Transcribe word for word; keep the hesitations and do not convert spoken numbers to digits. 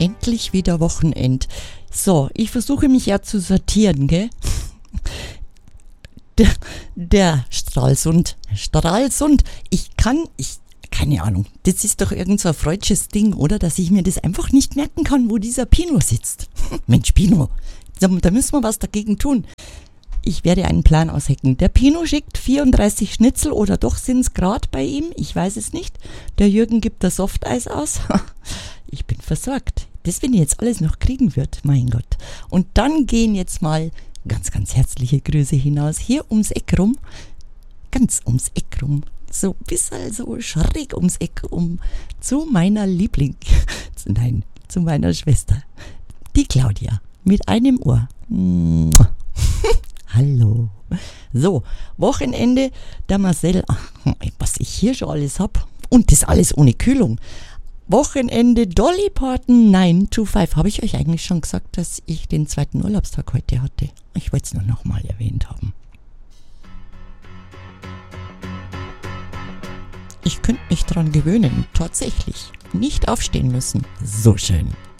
endlich wieder Wochenend. So, ich versuche mich ja zu sortieren, gell? Der, der Stralsund, Stralsund, ich kann, ich, keine Ahnung, das ist doch irgend so ein freudsches Ding, oder? Dass ich mir das einfach nicht merken kann, wo dieser Pino sitzt. Mensch, Pino, da, da müssen wir was dagegen tun. Ich werde einen Plan aushecken. Der Pino schickt vierunddreißig Schnitzel oder doch sind es gerade bei ihm? Ich weiß es nicht. Der Jürgen gibt das Softeis aus. Ich bin versorgt. Das, wenn ich jetzt alles noch kriegen wird, mein Gott. Und dann gehen jetzt mal ganz, ganz herzliche Grüße hinaus. Hier ums Eck rum, ganz ums Eck rum, so ein bisschen so schräg ums Eck um, zu meiner Liebling, nein, zu meiner Schwester, die Claudia, mit einem Ohr. Hallo. So, Wochenende, der Marcel, ach, was ich hier schon alles hab. Und das alles ohne Kühlung. Wochenende Dolly Parton nine to five. Habe ich euch eigentlich schon gesagt, dass ich den zweiten Urlaubstag heute hatte? Ich wollte es nur noch mal erwähnt haben. Ich könnte mich dran gewöhnen, tatsächlich. Nicht aufstehen müssen. So schön.